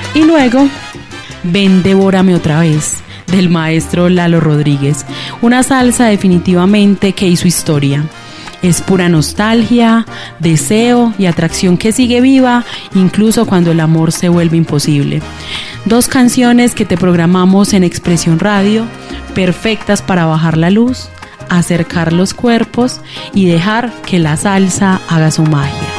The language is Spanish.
Y luego, Ven, devórame otra vez, del maestro Lalo Rodríguez. Una salsa definitivamente que hizo historia. Es pura nostalgia, deseo y atracción que sigue viva, incluso cuando el amor se vuelve imposible. 2 canciones que te programamos en Expresión Radio, perfectas para bajar la luz, acercar los cuerpos y dejar que la salsa haga su magia.